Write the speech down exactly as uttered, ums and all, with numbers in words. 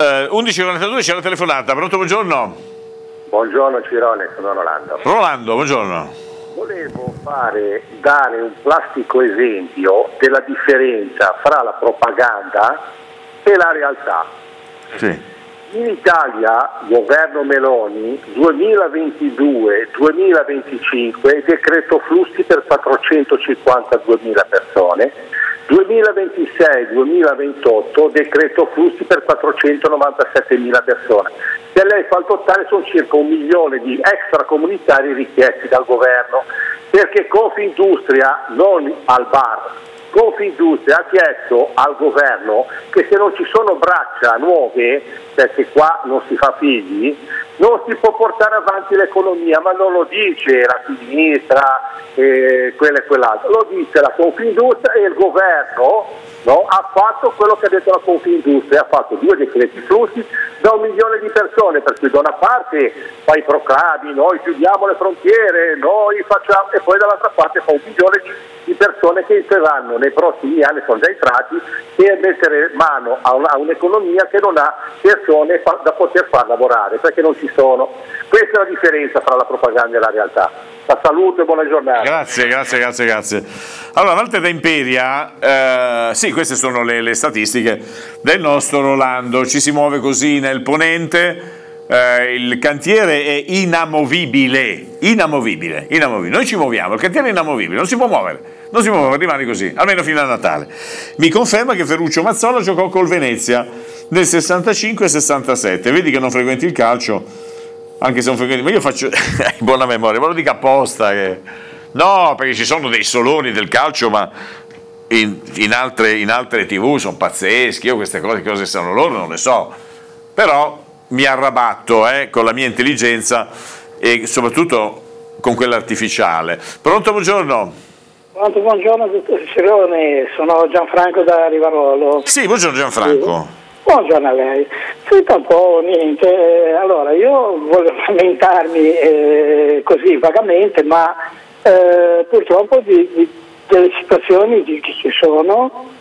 eh, undici e quarantadue c'è la telefonata. Pronto, buongiorno. Buongiorno Cirone, sono Rolando. Rolando, buongiorno. Volevo fare, dare un plastico esempio della differenza fra la propaganda e la realtà. Sì. In Italia, governo Meloni, duemilaventidue duemilaventicinque, decreto flussi per quattrocentocinquantaduemila persone, duemilaventisei duemilaventotto, decreto flussi per quattrocentonovantasettemila persone. Se lei fa il totale sono circa un milione di extracomunitari richiesti dal governo, perché Confindustria, non al bar, Confindustria ha chiesto al governo che se non ci sono braccia nuove, perché qua non si fa figli, non si può portare avanti l'economia, ma non lo dice la sinistra, eh, quella e quell'altro, lo dice la Confindustria e il governo, no, ha fatto quello che ha detto la Confindustria, ha fatto due decreti flussi da un milione di persone, per cui da una parte fa i proclami, noi chiudiamo le frontiere, noi facciamo, e poi dall'altra parte fa un milione di, di persone che entreranno nei prossimi anni, sono già entrati, per mettere mano a, una, a un'economia che non ha persone fa, da poter far lavorare, perché non ci sono. Questa è la differenza tra la propaganda e la realtà. La saluto e buona giornata. Grazie, grazie, grazie, grazie. Allora, Walter da Imperia, eh, sì, queste sono le, le statistiche del nostro Rolando. Ci si muove così nel ponente, eh, il cantiere è inamovibile, inamovibile, inamovibile. Noi ci muoviamo, il cantiere è inamovibile, non si può muovere. Non si può muovere, rimane così, almeno fino a Natale. Mi conferma che Ferruccio Mazzola giocò col Venezia nel sessantacinque sessantasette. Vedi che non frequenti il calcio, anche se non frequenti, ma io faccio buona memoria, ma lo dico apposta che... no, perché ci sono dei soloni del calcio, ma in, in altre in altre tivù sono pazzeschi. Io queste cose, cose sanno loro, non le so, però mi arrabatto eh, con la mia intelligenza e soprattutto con quella artificiale. Pronto, buongiorno. Buongiorno dottor Cirone, sono Gianfranco da Rivarolo. Sì, buongiorno Gianfranco. Sì. Buongiorno a lei. Senta un po', niente, allora io voglio lamentarmi eh, così vagamente, ma eh, purtroppo di, di, delle situazioni che ci sono